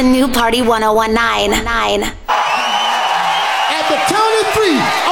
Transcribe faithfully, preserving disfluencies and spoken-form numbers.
New Party one oh one nine. At the count of three.